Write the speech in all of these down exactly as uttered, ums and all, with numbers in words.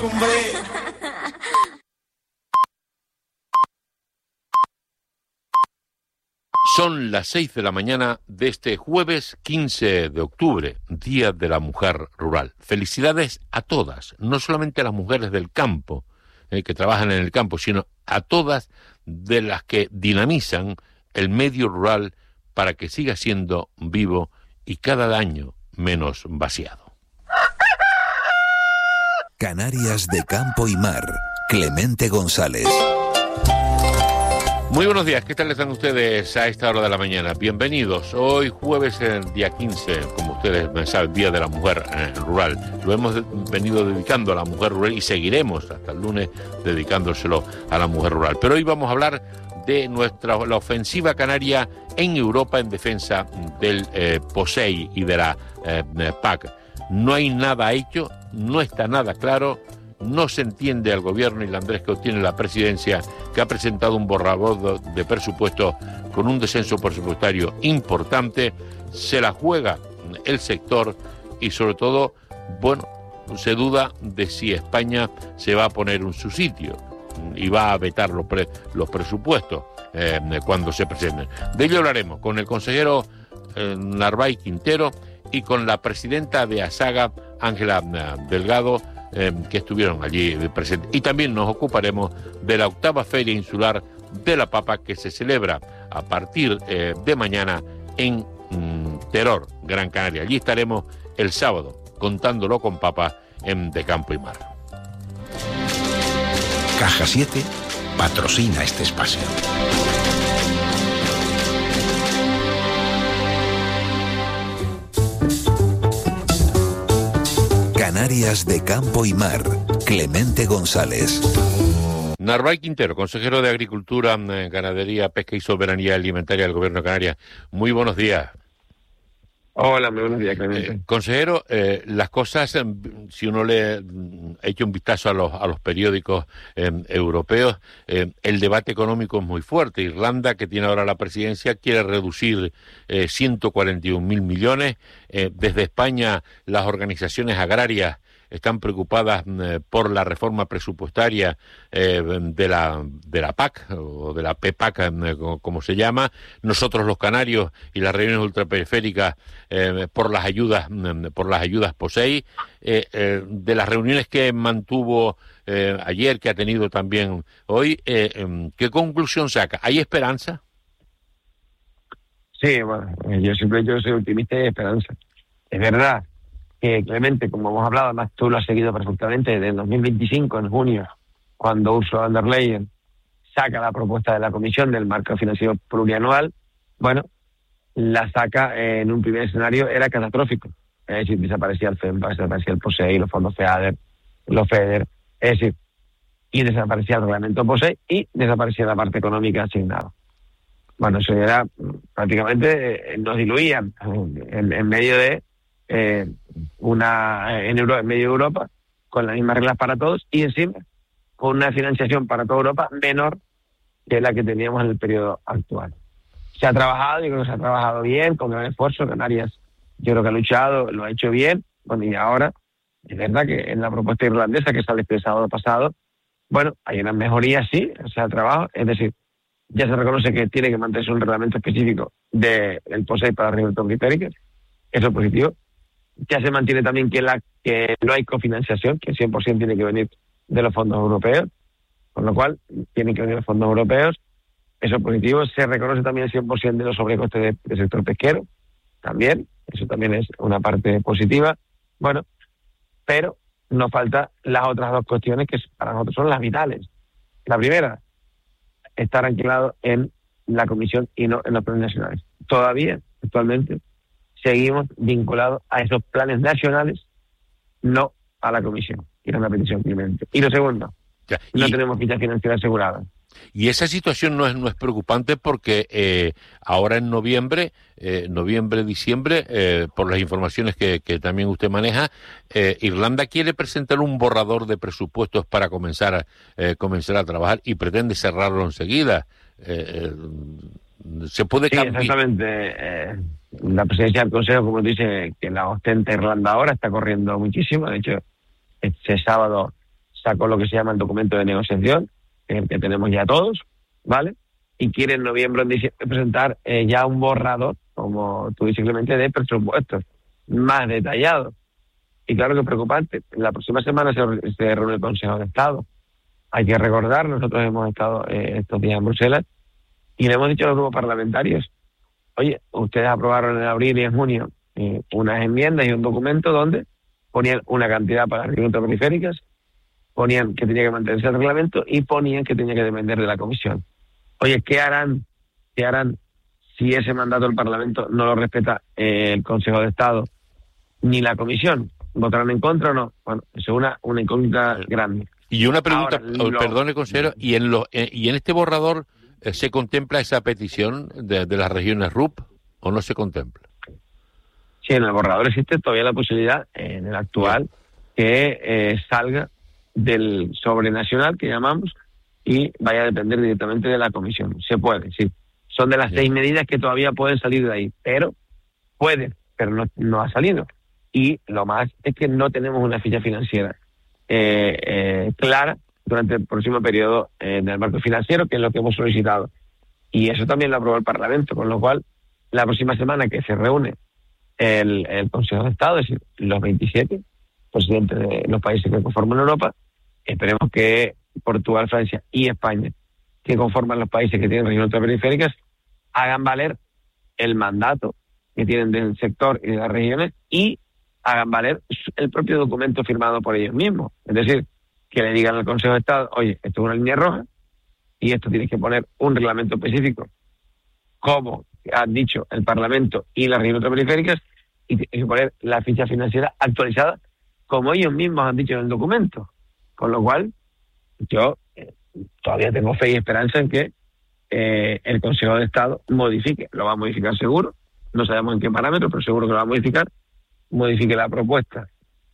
acostumbré. Son las seis de la mañana de este jueves quince de octubre, Día de la Mujer Rural. Felicidades a todas, no solamente a las mujeres del campo, eh, que trabajan en el campo, sino a todas de las que dinamizan el medio rural para que siga siendo vivo y cada año menos vaciado. Canarias de campo y mar, Clemente González. Muy buenos días, ¿qué tal están ustedes a esta hora de la mañana? Bienvenidos. Hoy jueves, el día quince, como ustedes saben, Día de la Mujer eh, Rural. Lo hemos de- venido dedicando a la mujer rural y seguiremos hasta el lunes dedicándoselo a la mujer rural. Pero hoy vamos a hablar de nuestra la ofensiva canaria en Europa en defensa del eh, POSEI y de la eh, P A C. No hay nada hecho, no está nada claro. No se entiende al gobierno irlandés que obtiene la presidencia, que ha presentado un borrador de presupuesto con un descenso presupuestario importante. Se la juega el sector y sobre todo, bueno, se duda de si España se va a poner en su sitio y va a vetar los, pre, los presupuestos eh, cuando se presenten. De ello hablaremos con el consejero eh, Narváez Quintero y con la presidenta de ASAGA, Ángela eh, Delgado, Eh, que estuvieron allí presentes. Y también nos ocuparemos de la octava Feria Insular de la Papa que se celebra a partir eh, de mañana en mm, Teror, Gran Canaria. Allí estaremos el sábado contándolo con Papa en De Campo y Mar. Caja siete patrocina este espacio. Canarias de campo y mar, Clemente González. Narváez Quintero, consejero de Agricultura, eh, Ganadería, Pesca y Soberanía Alimentaria del Gobierno de Canarias. Muy buenos días. Hola, muy buenos días, Clemente. Eh, consejero, eh, las cosas, eh, si uno le echa un vistazo a los, a los periódicos eh, europeos, eh, el debate económico es muy fuerte. Irlanda, que tiene ahora la presidencia, quiere reducir eh, ciento cuarenta y un mil millones. Eh, desde España, las organizaciones agrarias están preocupadas eh, por la reforma presupuestaria eh, de la de la P A C o de la P P A C, eh, como, como se llama. Nosotros los canarios y las regiones ultraperiféricas eh, por las ayudas eh, por las ayudas POSEI. Eh, eh, de las reuniones que mantuvo eh, ayer, que ha tenido también hoy, eh, eh, ¿qué conclusión saca? ¿Hay esperanza? Sí, bueno, yo siempre yo soy optimista y de esperanza. Es verdad que, Clemente, como hemos hablado, además tú lo has seguido perfectamente, desde el dos mil veinticinco, en junio, cuando Ursula von der Leyen saca la propuesta de la Comisión del marco financiero plurianual, bueno, la saca en un primer escenario, era catastrófico. Es decir, desaparecía el FEMPA, desaparecía el POSEI, los fondos FEADER, los FEDER, es decir, y desaparecía el reglamento POSEI y desaparecía la parte económica asignada. Bueno, eso era prácticamente, eh, nos diluían en, en medio de eh, una en, Euro, en medio de Europa, con las mismas reglas para todos y encima con una financiación para toda Europa menor que la que teníamos en el periodo actual. Se ha trabajado, yo creo que se ha trabajado bien, con gran esfuerzo. Canarias, yo creo que ha luchado, lo ha hecho bien. Bueno, y ahora, es verdad que en la propuesta irlandesa que sale este sábado pasado, bueno, hay unas mejorías, sí, se ha trabajado, es decir, ya se reconoce que tiene que mantenerse un reglamento específico del POSEI para las regiones ultraperiféricas, eso es positivo. Ya se mantiene también que, la, que no hay cofinanciación, que cien por ciento tiene que venir de los fondos europeos, con lo cual tienen que venir los fondos europeos, eso es positivo. Se reconoce también el cien por ciento de los sobrecostes de, del sector pesquero, también, eso también es una parte positiva. Bueno, pero nos faltan las otras dos cuestiones que para nosotros son las vitales. La primera, estar anclado en la Comisión y no en los planes nacionales. Todavía, actualmente, seguimos vinculados a esos planes nacionales, no a la Comisión, que era una petición Clemente. Y lo segundo, Ya, no y, tenemos ficha financiera asegurada. y esa situación no es no es preocupante porque eh, ahora en noviembre, eh, noviembre, diciembre, eh, por las informaciones que, que también usted maneja, eh, Irlanda quiere presentar un borrador de presupuestos para comenzar a, eh, comenzar a trabajar y pretende cerrarlo enseguida. Eh, eh, se puede Sí, cambiar. exactamente. Eh, la presidencia del Consejo, como dice, que la ostenta Irlanda ahora, está corriendo muchísimo. De hecho, este sábado sacó lo que se llama el documento de negociación, el que tenemos ya todos, ¿vale? Y quiere en noviembre o en diciembre presentar eh, ya un borrador, como tú dices, Clemente, de presupuestos más detallado. Y claro que es preocupante. La próxima semana se, se reúne el Consejo de Estado. Hay que recordar, nosotros hemos estado eh, estos días en Bruselas y le hemos dicho a los grupos parlamentarios, oye, ustedes aprobaron en abril y en junio eh, unas enmiendas y un documento donde ponían una cantidad para las regiones ultraperiféricas, ponían que tenía que mantenerse el reglamento y ponían que tenía que depender de la Comisión. Oye, ¿qué harán? ¿Qué harán si ese mandato del Parlamento no lo respeta eh, el Consejo de Estado ni la Comisión? ¿Votarán en contra o no? Bueno, eso es una, una incógnita grande. Y una pregunta, Ahora, lo... perdone, consejero, ¿y en, lo, eh, ¿y en este borrador eh, se contempla esa petición de, de las regiones R U P o no se contempla? Sí, en el borrador existe todavía la posibilidad, eh, en el actual, que eh, salga del sobrenacional, que llamamos, y vaya a depender directamente de la Comisión. Se puede, sí. Son de las sí. seis medidas que todavía pueden salir de ahí, pero puede, pero no, no ha salido. Y lo más es que no tenemos una ficha financiera eh, eh, clara durante el próximo periodo eh, del marco financiero, que es lo que hemos solicitado. Y eso también lo aprobó el Parlamento, con lo cual la próxima semana que se reúne el, el Consejo de Estado, es decir, los veintisiete presidentes de los países que conforman Europa, esperemos que Portugal, Francia y España, que conforman los países que tienen regiones ultraperiféricas, hagan valer el mandato que tienen del sector y de las regiones y hagan valer el propio documento firmado por ellos mismos. Es decir, que le digan al Consejo de Estado, oye, esto es una línea roja y esto tienes que poner un reglamento específico, como han dicho el Parlamento y las regiones ultraperiféricas, y tienes que poner la ficha financiera actualizada, como ellos mismos han dicho en el documento. Con lo cual, yo eh, todavía tengo fe y esperanza en que eh, el Consejo de Estado modifique, lo va a modificar seguro, no sabemos en qué parámetro, pero seguro que lo va a modificar, modifique la propuesta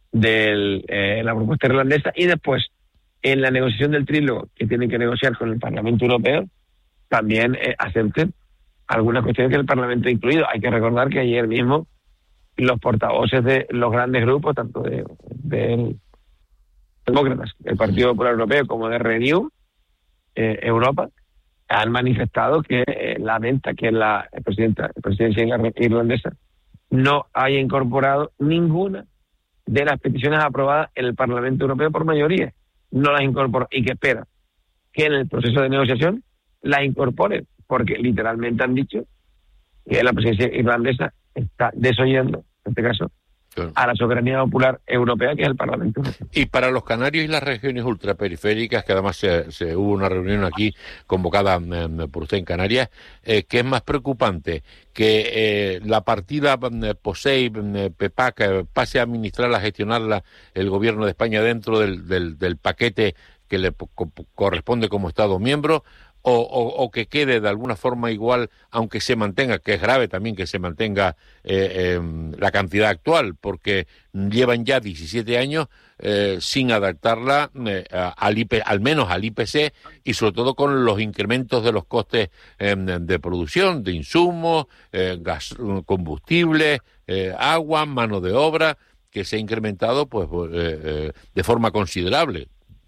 de eh, la propuesta irlandesa y después en la negociación del trílogo que tienen que negociar con el Parlamento Europeo también eh, acepten algunas cuestiones que el Parlamento ha incluido. Hay que recordar que ayer mismo los portavoces de los grandes grupos, tanto de, de demócratas, del Partido Popular Europeo, como de Renew eh, Europa, han manifestado que eh, lamenta que la presidenta, la presidencia irlandesa no haya incorporado ninguna de las peticiones aprobadas en el Parlamento Europeo por mayoría. No las incorporó y que espera que en el proceso de negociación las incorporen, porque literalmente han dicho que la presidencia irlandesa está desoyendo, en este caso, claro, a la soberanía popular europea, que es el Parlamento Europeo. Y para los canarios y las regiones ultraperiféricas, que además se, se hubo una reunión aquí convocada eh, por usted en Canarias, eh, ¿qué es más preocupante? ¿Que eh, la partida eh, POSEI, eh, PEPAC, eh, pase a administrarla, a gestionarla el gobierno de España dentro del, del, del paquete que le co- corresponde como Estado miembro? O, o, o que quede de alguna forma igual, aunque se mantenga, que es grave también que se mantenga eh, eh, la cantidad actual, porque llevan ya diecisiete años eh, sin adaptarla eh, al, I P, al menos al I P C, y sobre todo con los incrementos de los costes eh, de producción, de insumos, eh, gas, combustible, eh, agua, mano de obra, que se ha incrementado pues eh, eh, de forma considerable.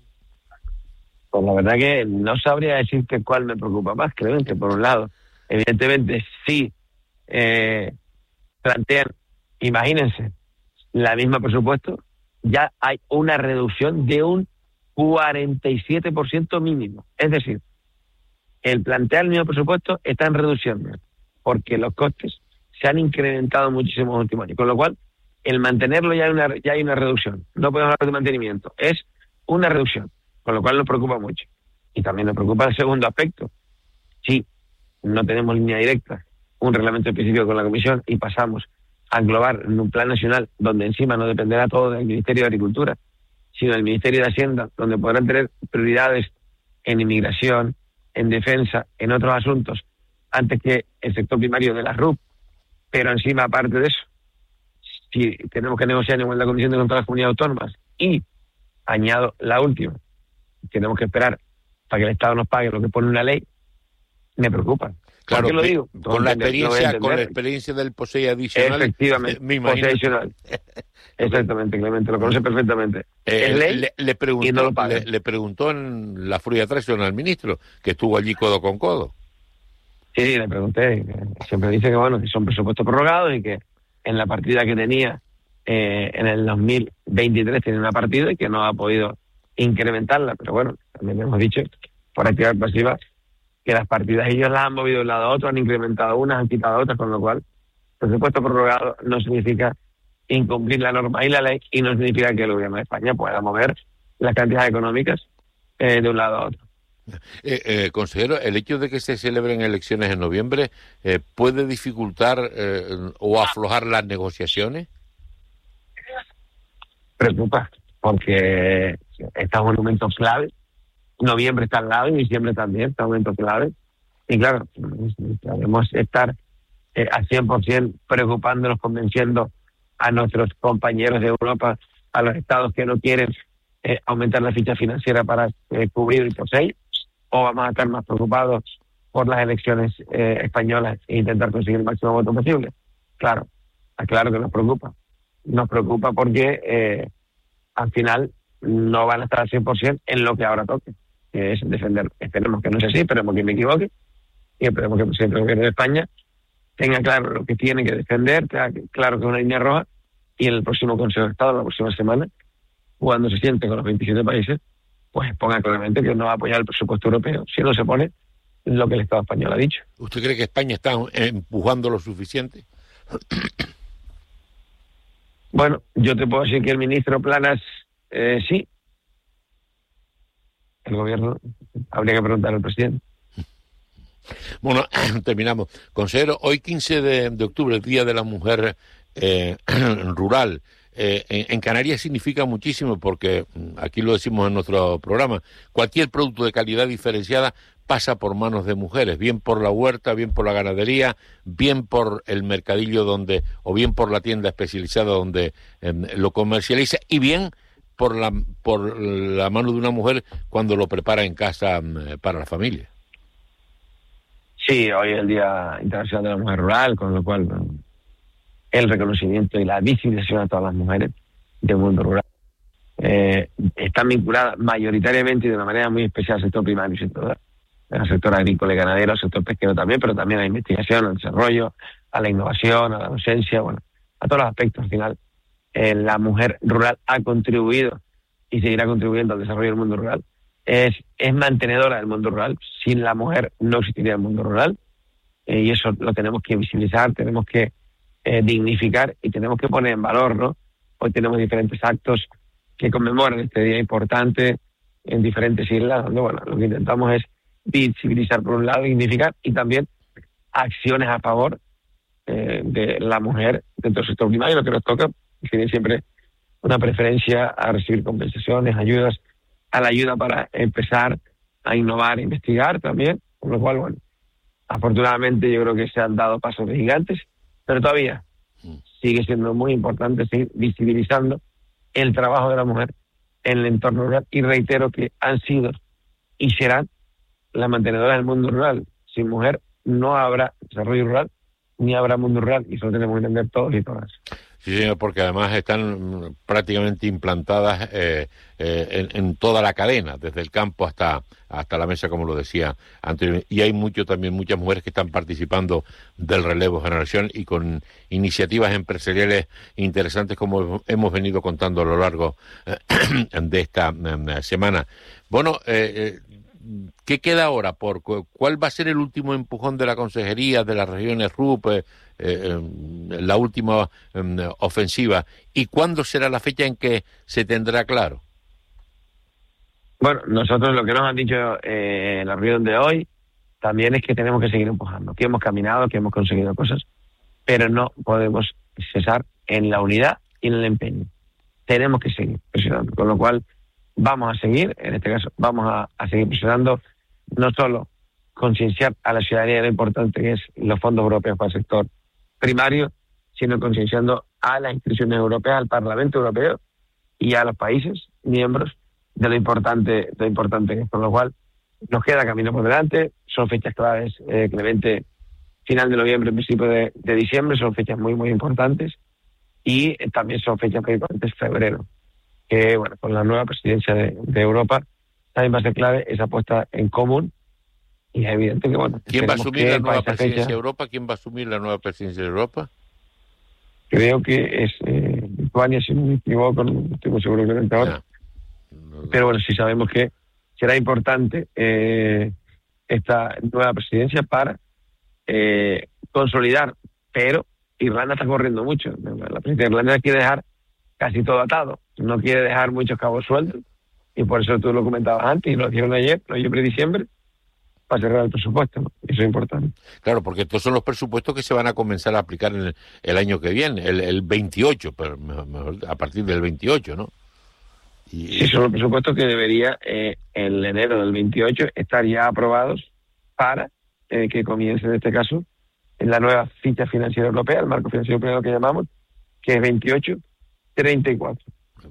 Pues la verdad que no sabría decirte cuál me preocupa más, creo que por un lado, evidentemente sí eh, plantean, imagínense, la misma presupuesto, ya hay una reducción de un cuarenta y siete por ciento mínimo. Es decir, el plantear el mismo presupuesto está en reducción, porque los costes se han incrementado muchísimo en los últimos años, con lo cual el mantenerlo ya hay una, ya hay una reducción. No podemos hablar de mantenimiento, es una reducción. Con lo cual nos preocupa mucho. Y también nos preocupa el segundo aspecto. Si no tenemos línea directa, un reglamento específico con la Comisión y pasamos a englobar en un plan nacional donde encima no dependerá todo del Ministerio de Agricultura, sino del Ministerio de Hacienda, donde podrán tener prioridades en inmigración, en defensa, en otros asuntos, antes que el sector primario de la R U P. Pero encima, aparte de eso, si tenemos que negociar en la Comisión de Control de las Comunidades Autónomas y añado la última, tenemos que esperar para que el Estado nos pague lo que pone una ley, me preocupa. Claro, ¿Por qué lo digo? Con la experiencia, con la experiencia del P O S E I adicional. Efectivamente, me imagino. adicional. Exactamente, Clemente, lo conoce perfectamente. Eh, es ley le, le preguntó, y no lo paga. Le, le preguntó en la Furia traición al ministro, que estuvo allí codo con codo. Sí, sí, le pregunté. Siempre dice que bueno, que son presupuestos prorrogados y que en la partida que tenía eh, en el dos mil veintitrés tiene una partida y que no ha podido incrementarla. Pero bueno, también hemos dicho, por actividad pasiva, que las partidas ellos las han movido de un lado a otro, han incrementado unas, han quitado otras, con lo cual presupuesto prorrogado no significa incumplir la norma y la ley, y no significa que el gobierno de España pueda mover las cantidades económicas eh, de un lado a otro. Eh, eh, consejero, ¿el hecho de que se celebren elecciones en noviembre eh, puede dificultar eh, o aflojar las negociaciones? Preocupa, porque está un momento clave. Noviembre está al lado y diciembre también está un momento clave. Y claro, debemos estar eh, al cien por ciento preocupándonos, convenciendo a nuestros compañeros de Europa, a los estados que no quieren eh, aumentar la ficha financiera para eh, cubrir el P O S E I, o vamos a estar más preocupados por las elecciones eh, españolas e intentar conseguir el máximo voto posible. Claro, claro que nos preocupa. Nos preocupa porque eh, al final no van a estar al cien por ciento en lo que ahora toque, que es defender. Esperemos que no sea así, esperemos que me equivoque, y esperemos que el presidente del gobierno de España tenga claro lo que tiene que defender, tenga claro que es una línea roja, y en el próximo Consejo de Estado, la próxima semana, cuando se siente con los veintisiete países, pues ponga claramente que no va a apoyar el presupuesto europeo si no se pone lo que el Estado español ha dicho. ¿Usted cree que España está empujando lo suficiente? Bueno, yo te puedo decir que el ministro Planas eh, sí. El gobierno habría que preguntar al presidente. Bueno, terminamos. Consejero, hoy quince de, de octubre, el Día de la Mujer eh, Rural. Eh, en, en Canarias significa muchísimo porque, aquí lo decimos en nuestro programa, cualquier producto de calidad diferenciada pasa por manos de mujeres, bien por la huerta, bien por la ganadería, bien por el mercadillo donde, o bien por la tienda especializada donde eh, lo comercializa, y bien por la, por la mano de una mujer cuando lo prepara en casa eh, para la familia. Sí, hoy es el Día Internacional de la Mujer Rural, con lo cual el reconocimiento y la visibilización a todas las mujeres del mundo rural eh, están vinculadas mayoritariamente y de una manera muy especial al sector primario y sector, al sector agrícola y ganadero, al sector pesquero también, pero también a la investigación, al desarrollo, a la innovación, a la docencia, bueno, a todos los aspectos. Al final, eh, la mujer rural ha contribuido y seguirá contribuyendo al desarrollo del mundo rural. Es, es mantenedora del mundo rural. Sin la mujer no existiría el mundo rural, eh, y eso lo tenemos que visibilizar, tenemos que eh, dignificar y tenemos que poner en valor, ¿no? Hoy tenemos diferentes actos que conmemoran este día importante en diferentes islas, donde bueno, lo que intentamos es visibilizar por un lado, dignificar, y también acciones a favor eh, de la mujer dentro del sector primario, lo que nos toca, que tiene siempre una preferencia a recibir compensaciones, ayudas, a la ayuda para empezar a innovar, a investigar también, con lo cual, bueno, afortunadamente yo creo que se han dado pasos de gigantes, pero todavía sigue siendo muy importante seguir visibilizando el trabajo de la mujer en el entorno rural, y reitero que han sido y serán las mantenedoras del mundo rural. Sin mujer no habrá desarrollo rural, ni habrá mundo rural, y eso lo tenemos que entender todos y todas. Sí, señor, porque además están prácticamente implantadas eh, eh, en, en toda la cadena, desde el campo hasta hasta la mesa, como lo decía anteriormente. Y hay mucho también muchas mujeres que están participando del relevo generacional y con iniciativas empresariales interesantes, como hemos venido contando a lo largo eh, de esta eh, semana. Bueno, eh, ¿qué queda ahora? Por ¿Cuál va a ser el último empujón de la consejería, de las regiones R U P, eh, eh, la última eh, ofensiva? ¿Y cuándo será la fecha en que se tendrá claro? Bueno, nosotros lo que nos han dicho eh, en la reunión de hoy también es que tenemos que seguir empujando, que hemos caminado, que hemos conseguido cosas, pero no podemos cesar en la unidad y en el empeño. Tenemos que seguir presionando, con lo cual vamos a seguir, en este caso, vamos a, a seguir presionando, no solo concienciar a la ciudadanía de lo importante que es los fondos europeos para el sector primario, sino concienciando a las instituciones europeas, al Parlamento Europeo y a los países miembros de lo importante, de lo importante que es, con lo cual nos queda camino por delante. Son fechas claves, eh, Clemente, final de noviembre, principio de, de diciembre, son fechas muy, muy importantes, y también son fechas muy importantes febrero, que bueno, con la nueva presidencia de, de Europa también va a ser clave esa puesta en común, y es evidente que bueno... ¿Quién va a asumir la nueva presidencia fecha, de Europa? ¿Quién va a asumir la nueva presidencia de Europa? Creo que es eh, Lituania, si no me equivoco, no estoy muy seguro que ahora. No, no, no. Pero bueno, sí sabemos que será importante eh, esta nueva presidencia para eh, consolidar, pero Irlanda está corriendo mucho. La presidencia de Irlanda quiere dejar casi todo atado, no quiere dejar muchos cabos sueltos, y por eso tú lo comentabas antes y lo dijeron ayer, noviembre y diciembre, para cerrar el presupuesto, ¿no? Eso es importante. Claro, porque estos son los presupuestos que se van a comenzar a aplicar en el, el año que viene, el, el veintiocho, pero mejor, mejor, a partir del veintiocho, ¿no? Y... Sí, son los presupuestos que debería eh, en enero del veintiocho estar ya aprobados para eh, que comience, en este caso, en la nueva ficha financiera europea, el marco financiero europeo que llamamos, que es veintiocho treinta y cuatro.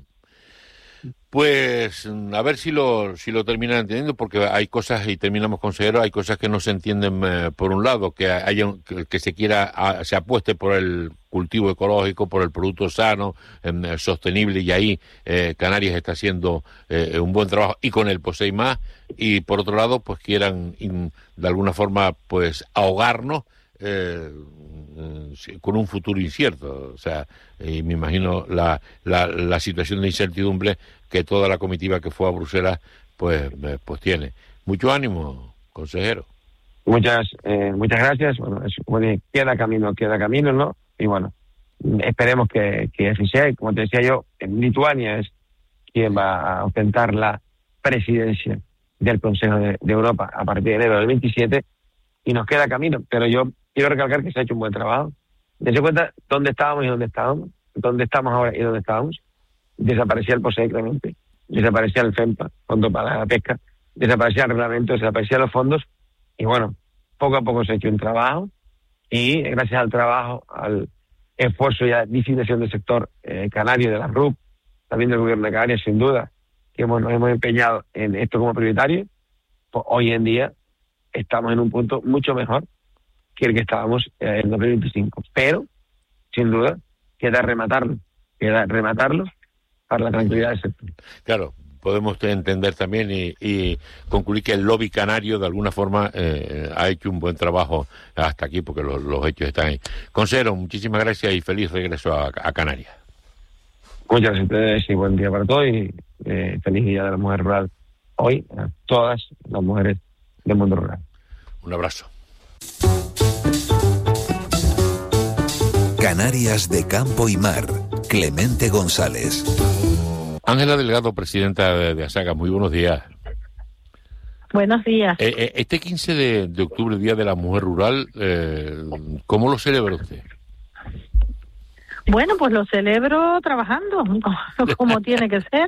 Pues a ver si lo si lo terminan entendiendo, porque hay cosas, y terminamos, consejero, hay cosas que no se entienden. Eh, por un lado, que haya que, que se quiera a, se apueste por el cultivo ecológico, por el producto sano, eh, sostenible, y ahí eh, Canarias está haciendo eh, un buen trabajo, y con el POSEI más, y por otro lado, pues quieran in, de alguna forma pues ahogarnos eh, con un futuro incierto. O sea, y me imagino la, la, la situación de incertidumbre que toda la comitiva que fue a Bruselas pues pues tiene. Mucho ánimo, consejero. Muchas eh, muchas gracias. Bueno, es, bueno, queda camino, queda camino, ¿no? Y bueno, esperemos que, que así sea. Y como te decía yo, en Lituania es quien va a ostentar la presidencia del Consejo de, de Europa a partir de enero del veintisiete, y nos queda camino. Pero yo quiero recalcar que se ha hecho un buen trabajo. Dense cuenta dónde estábamos y dónde estábamos, dónde estamos ahora y dónde estábamos. Desaparecía el POSEI, claramente, desaparecía el FEMPA, Fondo para la Pesca, desaparecía el reglamento, desaparecían los fondos, y bueno, poco a poco se ha hecho un trabajo, y gracias al trabajo, al esfuerzo y a la digitalización del sector eh, canario, de la R U P, también del gobierno de Canarias, sin duda, que hemos, nos hemos empeñado en esto como prioritario, pues hoy en día estamos en un punto mucho mejor que el que estábamos eh, en dos mil veinticinco. Pero, sin duda, queda rematarlo, queda rematarlo para la tranquilidad del sector. Claro, podemos entender también y, y concluir que el lobby canario de alguna forma eh, ha hecho un buen trabajo hasta aquí, porque los, los hechos están ahí. Consejero, muchísimas gracias y feliz regreso a, a Canarias. Muchas gracias a ustedes y buen día para todos, y eh, feliz Día de la Mujer Rural hoy a todas las mujeres del mundo rural. Un abrazo. Canarias de Campo y Mar, Clemente González. Ángela Delgado, presidenta de, de ASAGA, muy buenos días. Buenos días. Eh, eh, este quince de, de octubre, Día de la Mujer Rural, eh, ¿cómo lo celebra usted? Bueno, pues lo celebro trabajando, como tiene que ser.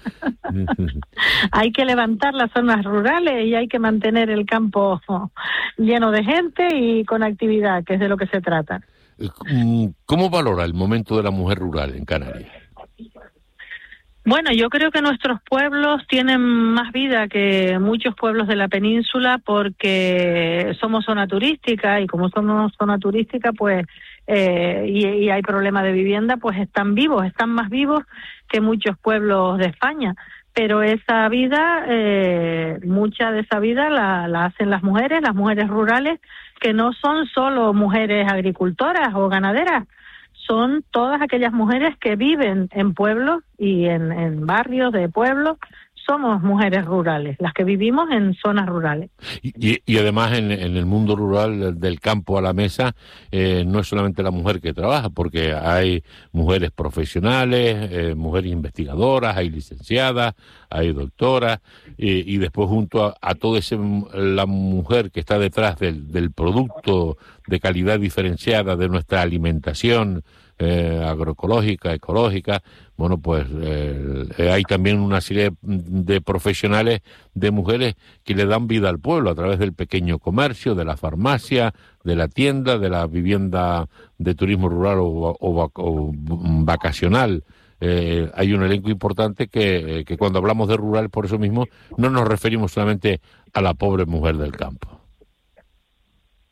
Hay que levantar las zonas rurales y hay que mantener el campo lleno de gente y con actividad, que es de lo que se trata. ¿Cómo valora el momento de la mujer rural en Canarias? Bueno, yo creo que nuestros pueblos tienen más vida que muchos pueblos de la península, porque somos zona turística, y como somos zona turística, pues eh, y, y hay problema de vivienda, pues están vivos, están más vivos que muchos pueblos de España. Pero esa vida, eh, mucha de esa vida la, la hacen las mujeres, las mujeres rurales, que no son solo mujeres agricultoras o ganaderas, son todas aquellas mujeres que viven en pueblos y en, en barrios de pueblos. Somos mujeres rurales, las que vivimos en zonas rurales. Y, y, y además en, en el mundo rural, del campo a la mesa, eh, no es solamente la mujer que trabaja, porque hay mujeres profesionales, eh, mujeres investigadoras, hay licenciadas, hay doctoras, eh, y después junto a, a toda ese, la mujer que está detrás del, del producto de calidad diferenciada de nuestra alimentación eh, agroecológica, ecológica. Bueno, pues eh, hay también una serie de profesionales, de mujeres que le dan vida al pueblo a través del pequeño comercio, de la farmacia, de la tienda, de la vivienda de turismo rural o, o, o vacacional. Eh, hay un elenco importante que, que cuando hablamos de rural, por eso mismo, no nos referimos solamente a la pobre mujer del campo.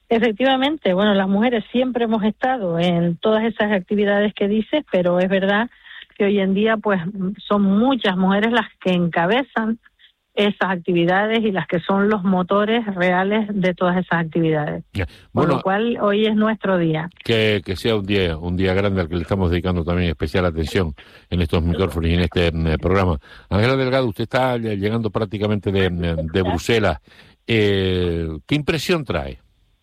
Efectivamente, bueno, las mujeres siempre hemos estado en todas esas actividades que dices, pero es verdad que hoy en día pues son muchas mujeres las que encabezan esas actividades y las que son los motores reales de todas esas actividades. Yeah. Por Bueno, lo cual hoy es nuestro día. Que, que sea un día un día grande al que le estamos dedicando también especial atención en estos micrófonos y en este eh, programa. Ángela Delgado, usted está llegando prácticamente de, de Bruselas. Eh, ¿Qué impresión trae?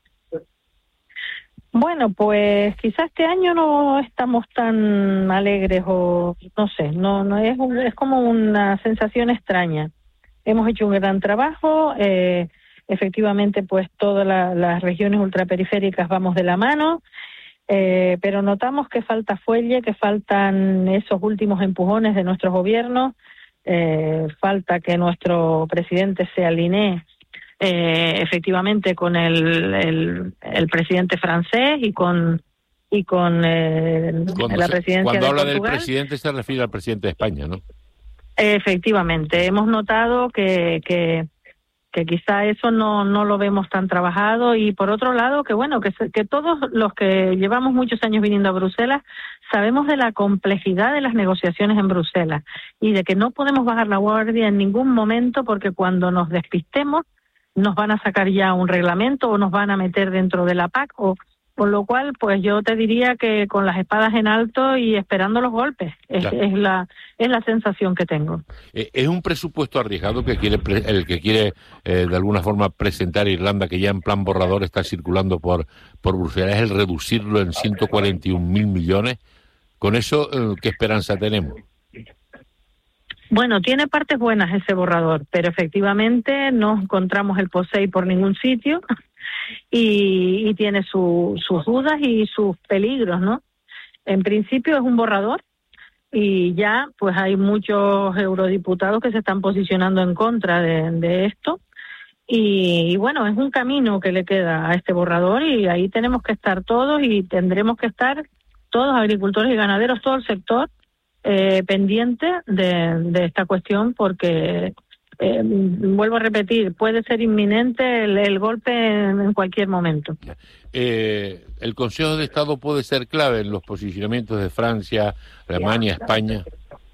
Bueno, pues quizás este año no estamos tan alegres o no sé, no no es un, es como una sensación extraña. Hemos hecho un gran trabajo, eh, efectivamente pues todas la, las regiones ultraperiféricas vamos de la mano, eh, pero notamos que falta fuelle, que faltan esos últimos empujones de nuestros gobiernos, eh, falta que nuestro presidente se alinee Eh, efectivamente con el, el, el presidente francés y con y con eh, la presidencia cuando de habla Portugal. del presidente se refiere al presidente de España, ¿no? Efectivamente, hemos notado que, que que quizá eso no no lo vemos tan trabajado, y por otro lado que bueno que que todos los que llevamos muchos años viniendo a Bruselas sabemos de la complejidad de las negociaciones en Bruselas y de que no podemos bajar la guardia en ningún momento, porque cuando nos despistemos nos van a sacar ya un reglamento o nos van a meter dentro de la P A C, o con lo cual pues yo te diría que con las espadas en alto y esperando los golpes, es, Claro. es la es la sensación que tengo. Eh, es un presupuesto arriesgado que quiere pre- el que quiere eh, de alguna forma presentar Irlanda, que ya en plan borrador está circulando por por Bruselas, es el reducirlo en ciento cuarenta y un mil millones. Con eso, eh, ¿qué esperanza tenemos? Bueno, tiene partes buenas ese borrador, pero efectivamente no encontramos el POSEI por ningún sitio y, y tiene su, sus dudas y sus peligros, ¿no? En principio es un borrador y ya pues hay muchos eurodiputados que se están posicionando en contra de, de esto y, y bueno, es un camino que le queda a este borrador y ahí tenemos que estar todos y tendremos que estar todos, agricultores y ganaderos, todo el sector, Eh, pendiente de, de esta cuestión, porque eh, vuelvo a repetir, puede ser inminente el, el golpe en, en cualquier momento. Eh, el Consejo de Estado puede ser clave en los posicionamientos de Francia, Alemania, España.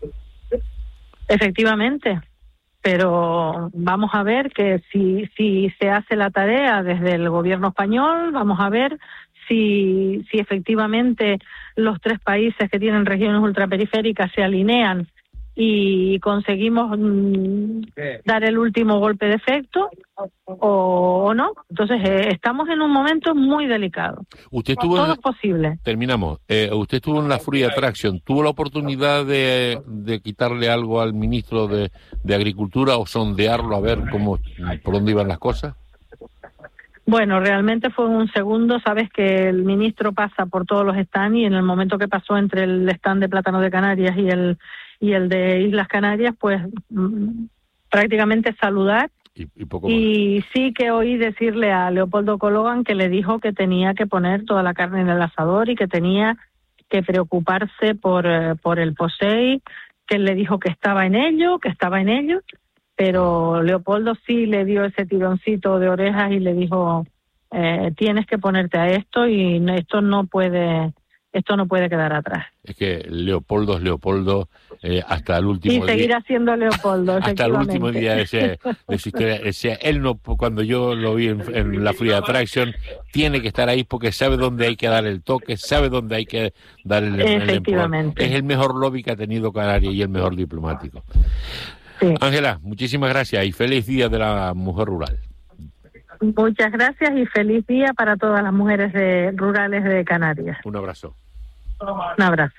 Efectivamente, pero vamos a ver que si si se hace la tarea desde el gobierno español, vamos a ver si si efectivamente los tres países que tienen regiones ultraperiféricas se alinean y conseguimos mmm, dar el último golpe de efecto o, o no. Entonces eh, estamos en un momento muy delicado. Usted estuvo Todo en, es posible. terminamos. Eh, usted estuvo en la Free Attraction. ¿Tuvo la oportunidad de, de quitarle algo al ministro de, de Agricultura o sondearlo a ver cómo por dónde iban las cosas? Bueno, realmente fue un segundo. Sabes que el ministro pasa por todos los stands y en el momento que pasó entre el stand de Plátano de Canarias y el y el de Islas Canarias, pues mm, prácticamente saludar. Y, y, poco más. Y sí que oí decirle a Leopoldo Cologan que le dijo que tenía que poner toda la carne en el asador y que tenía que preocuparse por, eh, por el POSEI, que él le dijo que estaba en ello, que estaba en ello. Pero Leopoldo sí le dio ese tironcito de orejas y le dijo eh, tienes que ponerte a esto y esto no puede esto no puede quedar atrás. Es que Leopoldo es Leopoldo eh, hasta el último y día. seguirá siendo Leopoldo. Hasta el último día de, ese, de su historia. O sea, él no, cuando yo lo vi en, en la Free Attraction, tiene que estar ahí porque sabe dónde hay que dar el toque, sabe dónde hay que dar el, el empujón. Es el mejor lobby que ha tenido Canarias y el mejor diplomático. Sí. Ángela, muchísimas gracias y feliz Día de la Mujer Rural. Muchas gracias y feliz día para todas las mujeres de, rurales de Canarias. Un abrazo. Un abrazo.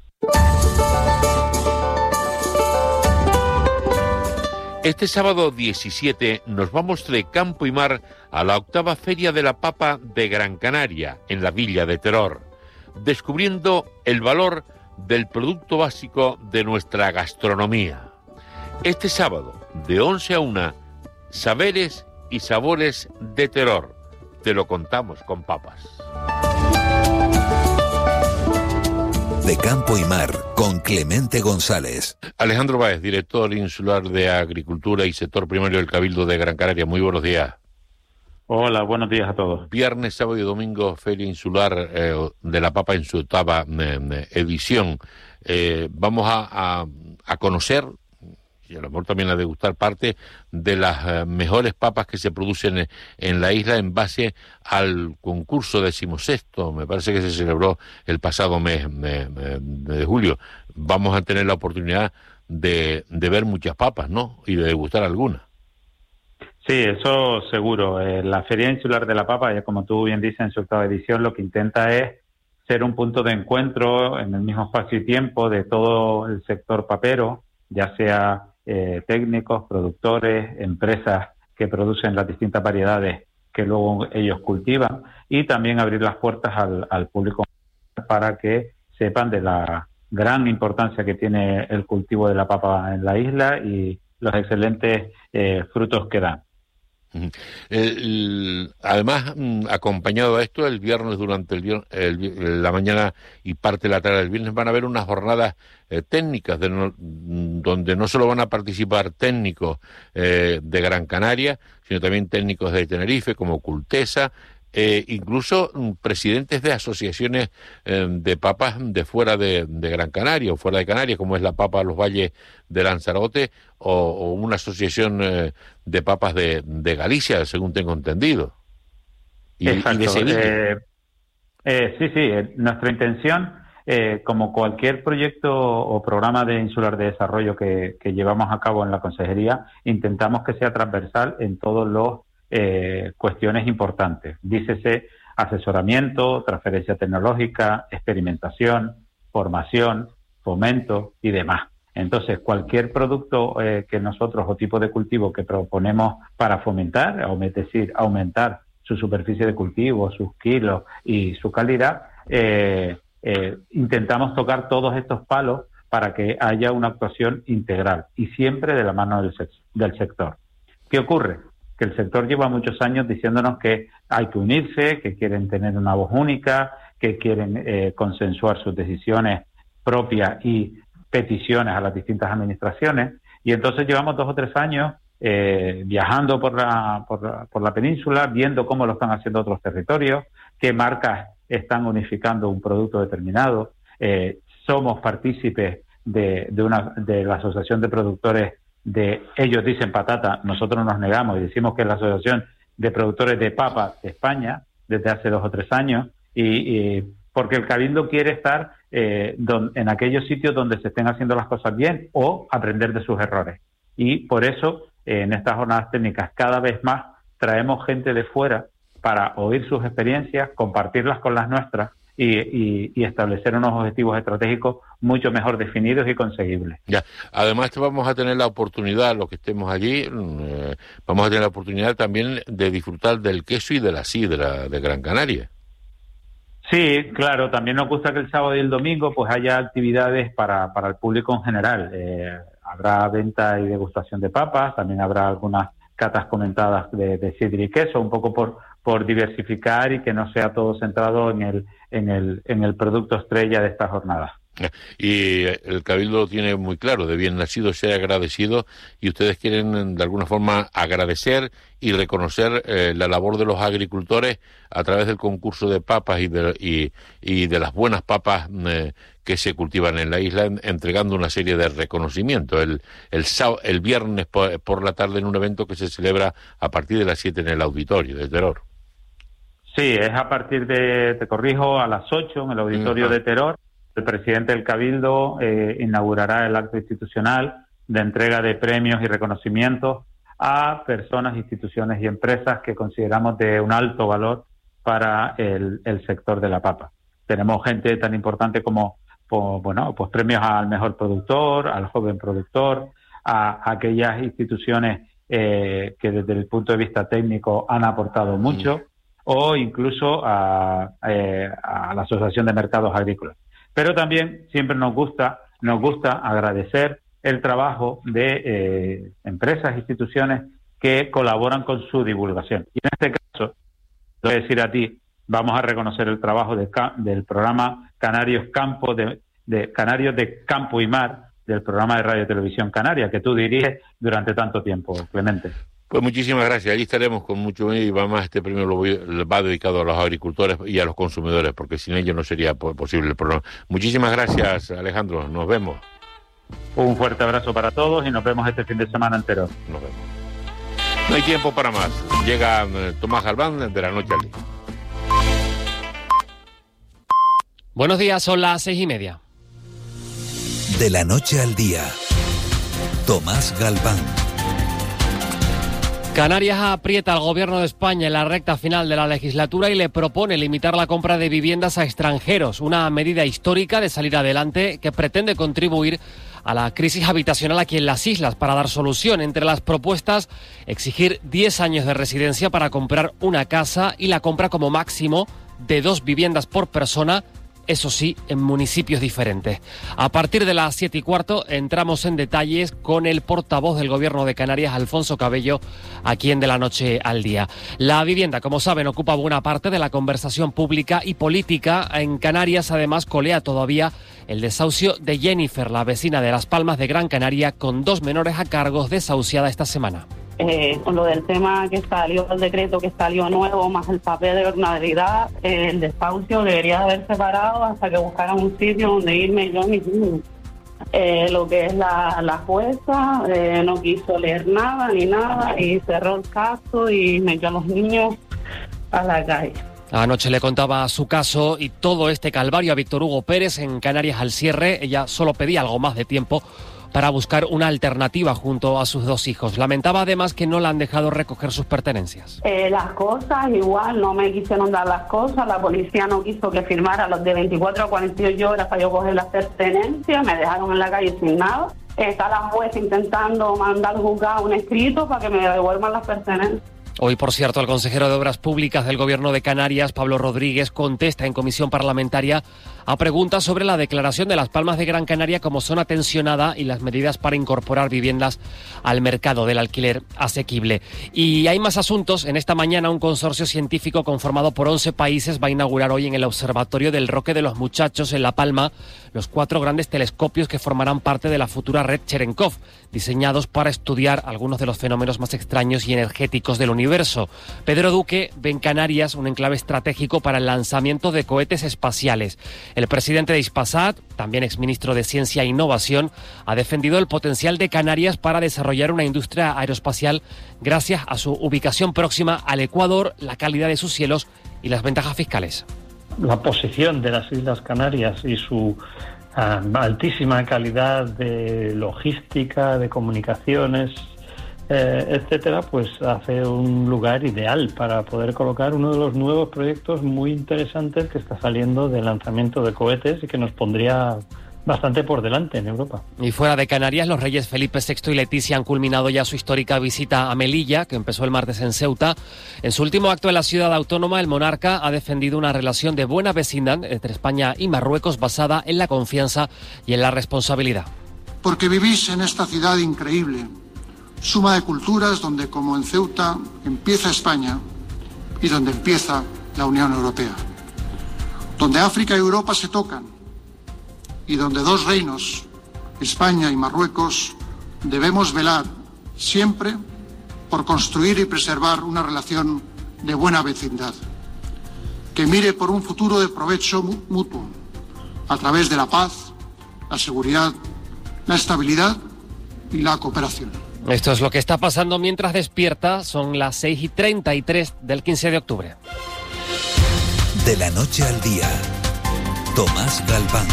Este sábado diecisiete nos vamos de campo y mar a la octava Feria de la Papa de Gran Canaria, en la Villa de Teror, descubriendo el valor del producto básico de nuestra gastronomía. Este sábado, de once a una, saberes y sabores de Teror. Te lo contamos con papas. De campo y mar, con Clemente González. Alejandro Báez, director insular de Agricultura y Sector Primario del Cabildo de Gran Canaria. Muy buenos días. Hola, buenos días a todos. Viernes, sábado y domingo, Feria Insular eh, de la Papa en su octava eh, edición. Eh, vamos a, a, a conocer, y a lo mejor también a degustar parte de las eh, mejores papas que se producen en, en la isla en base al concurso decimosexto, me parece que se celebró el pasado mes, mes, mes de julio. Vamos a tener la oportunidad de, de ver muchas papas, ¿no? Y de degustar algunas. Sí, eso seguro. Eh, la Feria Insular de la Papa, ya como tú bien dices, en su octava edición, lo que intenta es ser un punto de encuentro en el mismo espacio y tiempo de todo el sector papero, ya sea eh, técnicos, productores, empresas que producen las distintas variedades que luego ellos cultivan, y también abrir las puertas al, al público para que sepan de la gran importancia que tiene el cultivo de la papa en la isla y los excelentes eh, frutos que dan. El, además, acompañado a esto, el viernes durante el, viernes, el la mañana y parte de la tarde del viernes van a haber unas jornadas eh, técnicas de no, donde no solo van a participar técnicos eh, de Gran Canaria, sino también técnicos de Tenerife como Cultesa, eh, incluso presidentes de asociaciones eh, de papas de fuera de, de Gran Canaria o fuera de Canarias, como es la Papa Los Valles de Lanzarote o, o una asociación eh, de papas de, de Galicia, según tengo entendido. Y, Exacto. Y de Sevilla. Eh, eh, sí, sí, eh, nuestra intención, eh, como cualquier proyecto o programa de insular de desarrollo que, que llevamos a cabo en la Consejería, intentamos que sea transversal en todos los Eh, cuestiones importantes, dícese asesoramiento, transferencia tecnológica, experimentación, formación, fomento y demás. Entonces, cualquier producto eh, que nosotros o tipo de cultivo que proponemos para fomentar, o es decir, aumentar su superficie de cultivo, sus kilos y su calidad, eh, eh, intentamos tocar todos estos palos para que haya una actuación integral y siempre de la mano del, del sector. ¿Qué ocurre? Que el sector lleva muchos años diciéndonos que hay que unirse, que quieren tener una voz única, que quieren eh, consensuar sus decisiones propias y peticiones a las distintas administraciones, y entonces llevamos dos o tres años eh, viajando por la, por, la, por la península, viendo cómo lo están haciendo otros territorios, qué marcas están unificando un producto determinado. Eh, somos partícipes de, de, una, de la Asociación de Productores de ellos dicen patata, nosotros nos negamos y decimos que es la Asociación de Productores de Papa de España desde hace dos o tres años, y, y porque el Cabildo quiere estar eh, don, en aquellos sitios donde se estén haciendo las cosas bien o aprender de sus errores. Y por eso eh, en estas jornadas técnicas cada vez más traemos gente de fuera para oír sus experiencias, compartirlas con las nuestras Y, y, y establecer unos objetivos estratégicos mucho mejor definidos y conseguibles. Ya, además vamos a tener la oportunidad, los que estemos allí, eh, vamos a tener la oportunidad también de disfrutar del queso y de la sidra de Gran Canaria. Sí, claro, también nos gusta que el sábado y el domingo pues haya actividades para, para el público en general. Eh, habrá venta y degustación de papas, también habrá algunas catas comentadas de, de sidra y queso, un poco por por diversificar y que no sea todo centrado en el en el en el producto estrella de esta jornada. Y el Cabildo lo tiene muy claro, de bien nacido ser agradecido, y ustedes quieren de alguna forma agradecer y reconocer eh, la labor de los agricultores a través del concurso de papas y de, y, y de las buenas papas eh, que se cultivan en la isla, en, entregando una serie de reconocimientos. El, el, el viernes por, por la tarde en un evento que se celebra a partir de las siete en el auditorio de Teror. Sí, es a partir de, te corrijo, a las ocho en el auditorio uh-huh. de Teror. El presidente del Cabildo eh, inaugurará el acto institucional de entrega de premios y reconocimientos a personas, instituciones y empresas que consideramos de un alto valor para el, el sector de la papa. Tenemos gente tan importante como, como bueno, pues premios al mejor productor, al joven productor, a, a aquellas instituciones eh, que desde el punto de vista técnico han aportado mucho, uh-huh. o incluso a, eh, a la Asociación de Mercados Agrícolas. Pero también siempre nos gusta, nos gusta agradecer el trabajo de eh, empresas, instituciones que colaboran con su divulgación. Y en este caso, te voy a decir a ti, vamos a reconocer el trabajo de, del programa Canarios Campo de, de Canarios de Campo y Mar, del programa de Radio Televisión Canaria, que tú diriges durante tanto tiempo, Clemente. Pues muchísimas gracias. Allí estaremos con mucho y más. Este premio lo voy, va dedicado a los agricultores y a los consumidores, porque sin ellos no sería posible el programa. Muchísimas gracias, Alejandro. Nos vemos. Un fuerte abrazo para todos y nos vemos este fin de semana entero. Nos vemos. No hay tiempo para más. Llega eh, Tomás Galván de La Noche al Día. Buenos días, son las seis y media. De La Noche al Día. Tomás Galván. Canarias aprieta al Gobierno de España en la recta final de la legislatura y le propone limitar la compra de viviendas a extranjeros, una medida histórica de salir adelante que pretende contribuir a la crisis habitacional aquí en las islas para dar solución. Entre las propuestas, exigir diez años de residencia para comprar una casa y la compra como máximo de dos viviendas por persona, eso sí, en municipios diferentes. A partir de las siete y cuarto entramos en detalles con el portavoz del Gobierno de Canarias, Alfonso Cabello, aquí en De la Noche al Día. La vivienda, como saben, ocupa buena parte de la conversación pública y política. En Canarias, además, colea todavía el desahucio de Jennifer, la vecina de Las Palmas de Gran Canaria, con dos menores a cargo, desahuciada esta semana. Eh, con lo del tema que salió, el decreto que salió nuevo, más el papel de gobernabilidad, eh, el desahucio debería haberse parado hasta que buscaran un sitio donde irme yo y mis niños. Eh, lo que es la, la jueza eh, no quiso leer nada ni nada y cerró el caso y metió a los niños a la calle. Anoche le contaba su caso y todo este calvario a Víctor Hugo Pérez en Canarias al cierre. Ella solo pedía algo más de tiempo para buscar una alternativa junto a sus dos hijos. Lamentaba además que no le han dejado recoger sus pertenencias. Eh, las cosas igual, no me quisieron dar las cosas, la policía no quiso que firmara los de veinticuatro a cuarenta y ocho horas para yo coger las pertenencias, me dejaron en la calle sin nada. Está la jueza intentando mandar al juzgado un escrito para que me devuelvan las pertenencias. Hoy, por cierto, el consejero de Obras Públicas del Gobierno de Canarias, Pablo Rodríguez, contesta en comisión parlamentaria a preguntas sobre la declaración de Las Palmas de Gran Canaria como zona tensionada y las medidas para incorporar viviendas al mercado del alquiler asequible. Y hay más asuntos. En esta mañana, un consorcio científico conformado por once países va a inaugurar hoy en el Observatorio del Roque de los Muchachos, en La Palma, los cuatro grandes telescopios que formarán parte de la futura red Cherenkov, diseñados para estudiar algunos de los fenómenos más extraños y energéticos del universo. Pedro Duque ve en Canarias un enclave estratégico para el lanzamiento de cohetes espaciales. El presidente de Hispasat, también exministro de Ciencia e Innovación, ha defendido el potencial de Canarias para desarrollar una industria aeroespacial gracias a su ubicación próxima al Ecuador, la calidad de sus cielos y las ventajas fiscales. La posición de las Islas Canarias y su uh, altísima calidad de logística, de comunicaciones, eh, etcétera, pues hace un lugar ideal para poder colocar uno de los nuevos proyectos muy interesantes que está saliendo del lanzamiento de cohetes y que nos pondría bastante por delante en Europa. Y fuera de Canarias, los reyes Felipe sexto y Leticia han culminado ya su histórica visita a Melilla, que empezó el martes en Ceuta. En su último acto en la ciudad autónoma, el monarca ha defendido una relación de buena vecindad entre España y Marruecos basada en la confianza y en la responsabilidad. Porque vivís en esta ciudad increíble, suma de culturas donde, como en Ceuta, empieza España y donde empieza la Unión Europea. Donde África y Europa se tocan y donde dos reinos, España y Marruecos, debemos velar siempre por construir y preservar una relación de buena vecindad, que mire por un futuro de provecho mutuo, a través de la paz, la seguridad, la estabilidad y la cooperación. Esto es lo que está pasando mientras despierta. Son las seis y treinta y tres del quince de octubre. De la noche al día, Tomás Galván.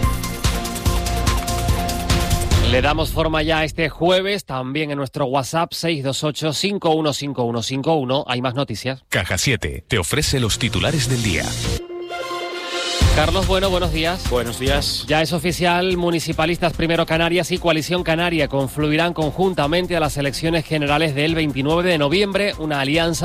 Le damos forma ya este jueves, también en nuestro WhatsApp seis dos ocho, cinco uno cinco uno cinco uno. Hay más noticias. Caja siete te ofrece los titulares del día. Carlos Bueno, buenos días. Buenos días. Ya es oficial, Municipalistas Primero Canarias y Coalición Canaria confluirán conjuntamente a las elecciones generales del veintinueve de noviembre, una alianza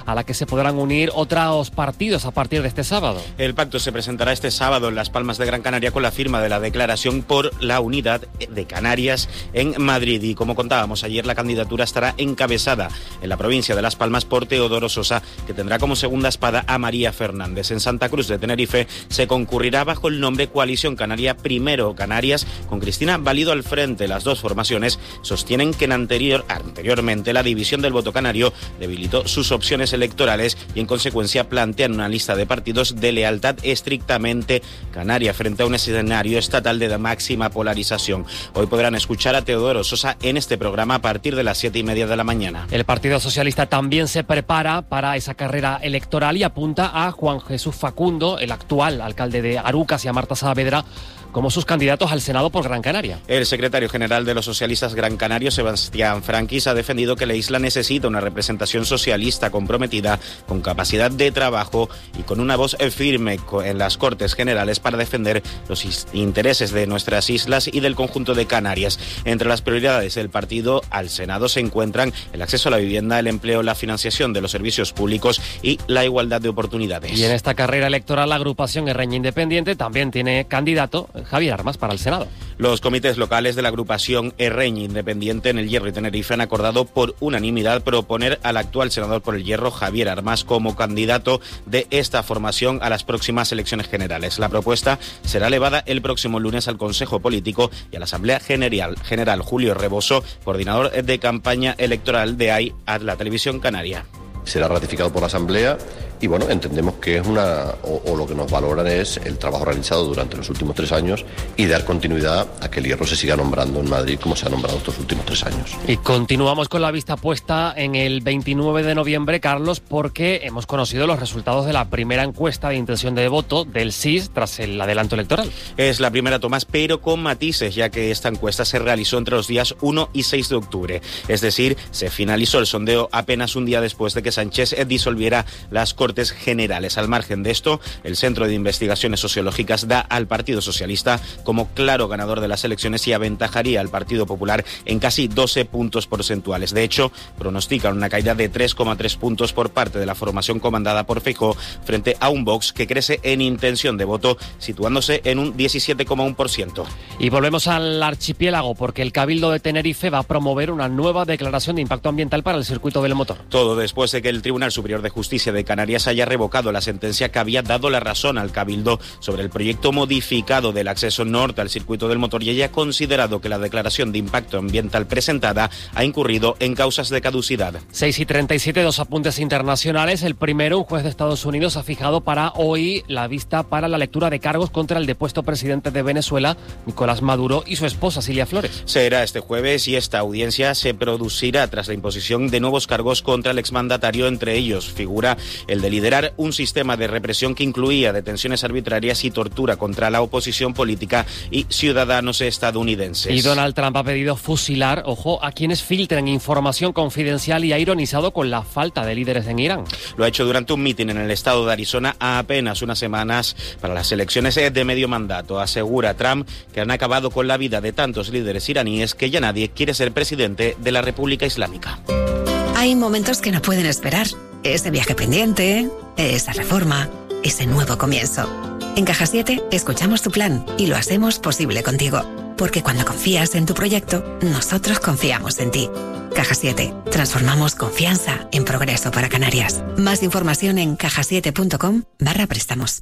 a la que se podrán unir otros partidos a partir de este sábado. El pacto se presentará este sábado en Las Palmas de Gran Canaria con la firma de la declaración por la unidad de Canarias en Madrid. Y como contábamos ayer, la candidatura estará encabezada en la provincia de Las Palmas por Teodoro Sosa, que tendrá como segunda espada a María Fernández. En Santa Cruz de Tenerife se concurrirá bajo el nombre Coalición Canaria Primero Canarias, con Cristina Valido al frente. Las dos formaciones sostienen que en anterior, anteriormente la división del voto canario debilitó sus opciones electorales y en consecuencia plantean una lista de partidos de lealtad estrictamente canaria frente a un escenario estatal de máxima polarización. Hoy podrán escuchar a Teodoro Sosa en este programa a partir de las siete y media de la mañana. El Partido Socialista también se prepara para esa carrera electoral y apunta a Juan Jesús Facundo, el actual alcalde de Arucas, y a Marta Saavedra como sus candidatos al Senado por Gran Canaria. El secretario general de los socialistas gran canarios, Sebastián Franquis, ha defendido que la isla necesita una representación socialista comprometida, con capacidad de trabajo y con una voz firme en las Cortes Generales para defender los intereses de nuestras islas y del conjunto de Canarias. Entre las prioridades del partido al Senado se encuentran el acceso a la vivienda, el empleo, la financiación de los servicios públicos y la igualdad de oportunidades. Y en esta carrera electoral, la agrupación Erreña Independiente también tiene candidato, Javier Armas, para el Senado. Los comités locales de la agrupación Erreña Independiente en El Hierro y Tenerife han acordado por unanimidad proponer al actual senador por El Hierro, Javier Armas, como candidato de esta formación a las próximas elecciones generales. La propuesta será elevada el próximo lunes al Consejo Político y a la Asamblea General. General Julio Reboso, coordinador de campaña electoral de A I a la Televisión Canaria. Será ratificado por la Asamblea y bueno, entendemos que es una, o, o lo que nos valoran es el trabajo realizado durante los últimos tres años y dar continuidad a que El Hierro se siga nombrando en Madrid como se ha nombrado estos últimos tres años. Y continuamos con la vista puesta en el veintinueve de noviembre, Carlos, porque hemos conocido los resultados de la primera encuesta de intención de voto del S I S tras el adelanto electoral. Es la primera, Tomás, pero con matices, ya que esta encuesta se realizó entre los días uno y seis de octubre. Es decir, se finalizó el sondeo apenas un día después de que Sánchez disolviera las Cortes Generales. Al margen de esto, el Centro de Investigaciones Sociológicas da al Partido Socialista como claro ganador de las elecciones y aventajaría al Partido Popular en casi doce puntos porcentuales. De hecho, pronostican una caída de tres coma tres puntos por parte de la formación comandada por Feijóo frente a un Vox que crece en intención de voto, situándose en un diecisiete coma uno por ciento. Y volvemos al archipiélago, porque el Cabildo de Tenerife va a promover una nueva declaración de impacto ambiental para el circuito del motor. Todo después de que el Tribunal Superior de Justicia de Canarias haya revocado la sentencia que había dado la razón al Cabildo sobre el proyecto modificado del acceso norte al circuito del motor y haya considerado que la declaración de impacto ambiental presentada ha incurrido en causas de caducidad. seis y treinta y siete, dos apuntes internacionales. El primero, un juez de Estados Unidos ha fijado para hoy la vista para la lectura de cargos contra el depuesto presidente de Venezuela, Nicolás Maduro, y su esposa, Cilia Flores. Será este jueves y esta audiencia se producirá tras la imposición de nuevos cargos contra el exmandatario. Entre ellos figura el de liderar un sistema de represión que incluía detenciones arbitrarias y tortura contra la oposición política y ciudadanos estadounidenses. Y Donald Trump ha pedido fusilar, ojo, a quienes filtren información confidencial y ha ironizado con la falta de líderes en Irán. Lo ha hecho durante un mitin en el estado de Arizona a apenas unas semanas para las elecciones de medio mandato. Asegura Trump que han acabado con la vida de tantos líderes iraníes que ya nadie quiere ser presidente de la República Islámica. Hay momentos que no pueden esperar. Ese viaje pendiente, esa reforma, ese nuevo comienzo. En Caja siete escuchamos tu plan y lo hacemos posible contigo. Porque cuando confías en tu proyecto, nosotros confiamos en ti. Caja siete. Transformamos confianza en progreso para Canarias. Más información en caja siete punto com barra préstamos.